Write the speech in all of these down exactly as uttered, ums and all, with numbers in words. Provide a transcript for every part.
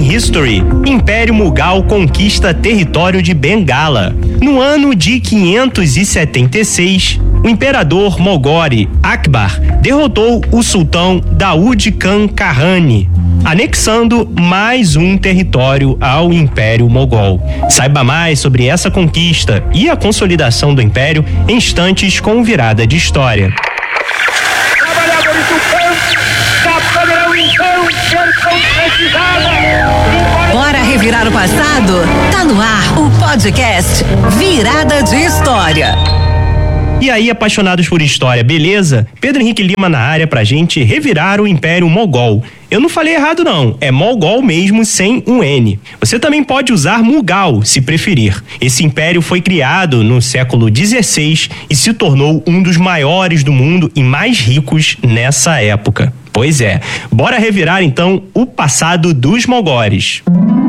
History. Império Mughal conquista território de Bengala. No ano de quinhentos e setenta e seis, o imperador mogori Akbar derrotou o sultão Daud Khan Kahani, anexando mais um território ao Império Mogol. Saiba mais sobre essa conquista e a consolidação do Império em instantes com Virada de História. Trabalhadores do campo já poderão então ser concretizados. Bora revirar o passado? Tá no ar o podcast Virada de História. E aí, apaixonados por história, beleza? Pedro Henrique Lima na área pra gente revirar o Império Mogol. Eu não falei errado não, é Mogol mesmo sem um N. Você também pode usar Mughal, se preferir. Esse império foi criado no século dezesseis e se tornou um dos maiores do mundo e mais ricos nessa época. Pois é, bora revirar então o passado dos mogores.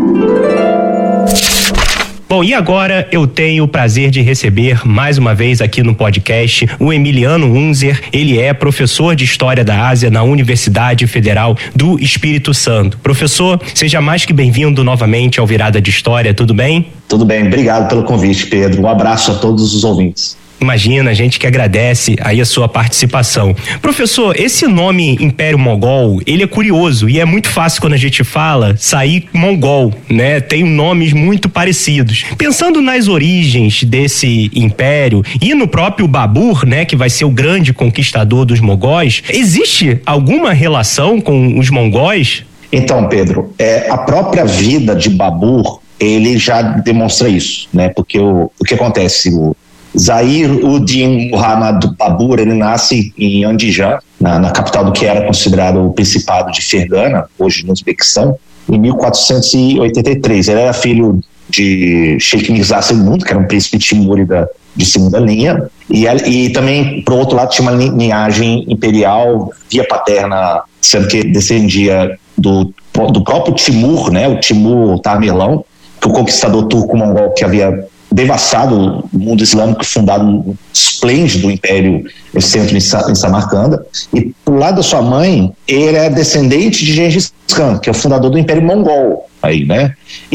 Bom, e agora eu tenho o prazer de receber mais uma vez aqui no podcast o Emiliano Unzer. Ele é professor de História da Ásia na Universidade Federal do Espírito Santo. Professor, seja mais que bem-vindo novamente ao Virada de História, tudo bem? Tudo bem, obrigado pelo convite, Pedro. Um abraço a todos os ouvintes. Imagina, a gente que agradece aí a sua participação. Professor, esse nome Império Mogol, ele é curioso e é muito fácil quando a gente fala sair mongol, né? Tem nomes muito parecidos. Pensando nas origens desse império e no próprio Babur, né, que vai ser o grande conquistador dos mogóis, existe alguma relação com os mongóis? Então, Pedro, é, a própria vida de Babur, ele já demonstra isso, né? Porque o, o que acontece, o Zahir-ud-Din Muhammad Babur, ele nasce em Andijan, na, na capital do que era considerado o Principado de Fergana, hoje no Uzbequistão, em mil quatrocentos e oitenta e três. Ele era filho de Sheikh Mirza segundo, que era um príncipe timúrida de segunda linha, e, e também, por outro lado, tinha uma linhagem imperial via paterna, sendo que descendia do, do próprio Timur, né, o Timur Tamerlão, que o conquistador turco-mongol que havia devastado o mundo islâmico, fundado um esplêndido império no centro em Samarcanda. E pro lado da sua mãe, ele é descendente de Gengis Khan, que é o fundador do Império Mongol aí, né?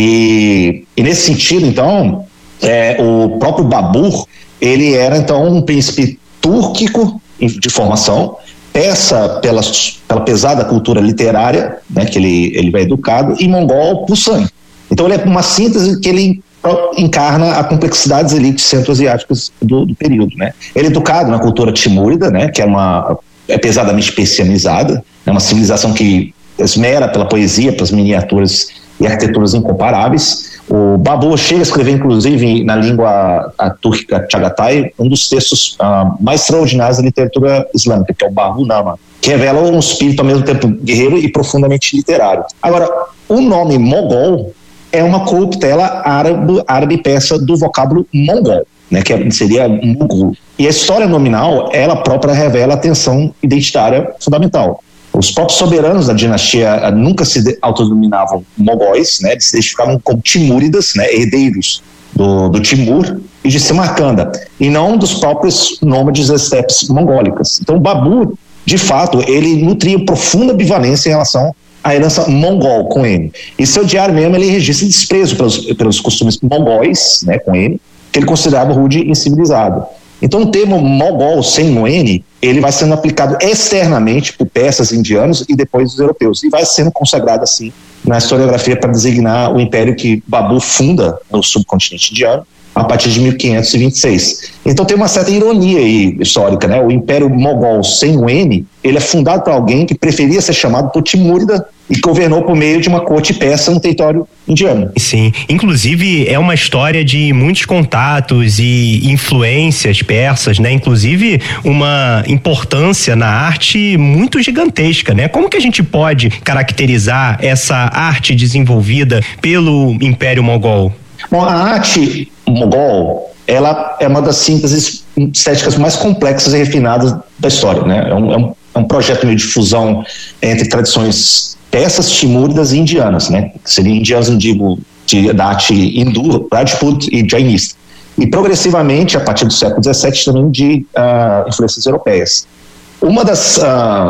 E, e nesse sentido, então, é, o próprio Babur, ele era então um príncipe túrquico de formação, peça pela, pela pesada cultura literária, né, que ele, ele vai educado, e mongol por sangue. Então ele é uma síntese que ele encarna a complexidade das elites centro-asiáticas do, do período, né? Ele é educado na cultura timúrida, né? Que é uma é pesadamente persianizada, é uma civilização que esmera pela poesia, pelas miniaturas e arquiteturas incomparáveis. O Babur chega a escrever, inclusive, na língua a, túrquica Chagatai, um dos textos uh, mais extraordinários da literatura islâmica, que é o Bahrunama, que revela um espírito ao mesmo tempo guerreiro e profundamente literário. Agora, o nome Mogol é uma corruptela árabe, árabe persa do vocábulo mongol, né, que seria Mughal. E a história nominal, ela própria revela a tensão identitária fundamental. Os próprios soberanos da dinastia nunca se autodenominavam mogóis, né, eles se identificavam como timúridas, né, herdeiros do, do Timur e de Samarcanda, e não dos próprios nômades das estepes mongólicas. Então, Babur, de fato, ele nutria profunda ambivalência em relação a herança mongol com ele. E seu diário mesmo, ele registra desprezo pelos, pelos costumes mongóis, né, com ele, que ele considerava rude e incivilizado. Então o termo mogol sem o N, ele vai sendo aplicado externamente por persas, indianos e depois os europeus, e vai sendo consagrado assim na historiografia para designar o império que Babur funda no subcontinente indiano a partir de mil quinhentos e vinte e seis. Então tem uma certa ironia aí histórica, né? O Império Mogol sem o N, ele é fundado por alguém que preferia ser chamado por Timúrida e governou por meio de uma corte persa no território indiano. Sim, inclusive é uma história de muitos contatos e influências persas, né? Inclusive uma importância na arte muito gigantesca, né? Como que a gente pode caracterizar essa arte desenvolvida pelo Império Mogol? Bom, a arte mogol, ela é uma das sínteses estéticas mais complexas e refinadas da história, né? É um, é um, é um projeto meio de fusão entre tradições persas, timúridas e indianas, né? Que seriam indianos, eu digo, de, da arte hindu, Rajput e Jainista. E progressivamente, a partir do século dezessete, também de uh, influências europeias. Uma das uh,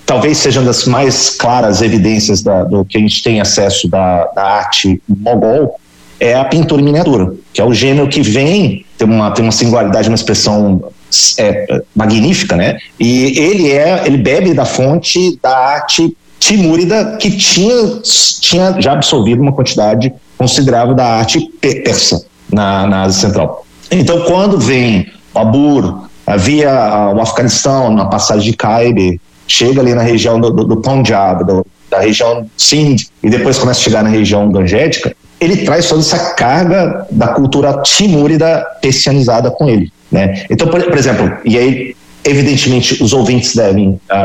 talvez seja uma das mais claras evidências da, do que a gente tem acesso da, da arte mogol, é a pintura em miniatura, que é o gênero que vem, tem uma, tem uma singularidade, uma expressão é, magnífica, né? E ele, é, ele bebe da fonte da arte timúrida, que tinha, tinha já absorvido uma quantidade considerável da arte persa na, na Ásia Central. Então, quando vem Babur, via o Afeganistão, na passagem de Khyber, chega ali na região do, do, do Punjab, do, da região Sindh, e depois começa a chegar na região gangética, ele traz toda essa carga da cultura timúrida persianizada com ele, né? Então, por, por exemplo, e aí, evidentemente, os ouvintes devem uh,